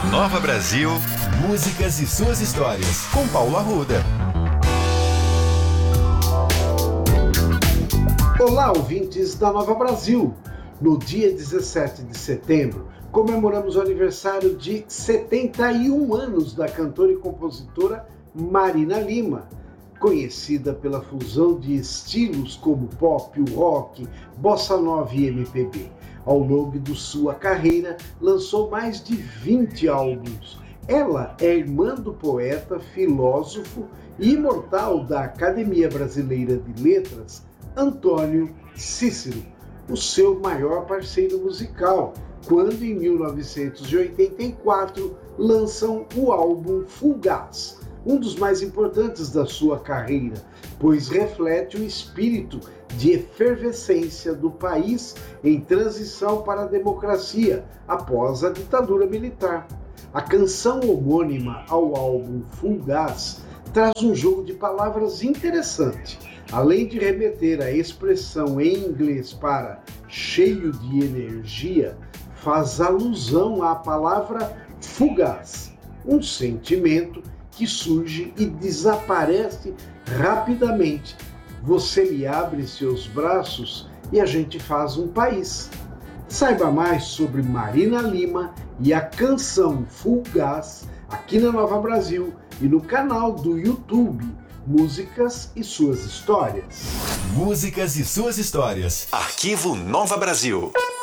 Nova Brasil, músicas e suas histórias, com Paulo Arruda. Olá, ouvintes da Nova Brasil! No dia 17 de setembro, comemoramos o aniversário de 71 anos da cantora e compositora Marina Lima, conhecida pela fusão de estilos como pop, o rock, bossa nova e MPB. Ao longo de sua carreira, lançou mais de 20 álbuns. Ela é irmã do poeta, filósofo e imortal da Academia Brasileira de Letras, Antônio Cícero, o seu maior parceiro musical, quando em 1984 lançam o álbum Fugaz, um dos mais importantes da sua carreira, pois reflete o espírito de efervescência do país em transição para a democracia após a ditadura militar. A canção homônima ao álbum Fugaz traz um jogo de palavras interessante. Além de remeter a expressão em inglês para cheio de energia, faz alusão à palavra fugaz, um sentimento que surge e desaparece rapidamente. Você me abre seus braços e a gente faz um país. Saiba mais sobre Marina Lima e a canção Fugaz aqui na Nova Brasil e no canal do YouTube Músicas e Suas Histórias. Músicas e suas histórias. Arquivo Nova Brasil.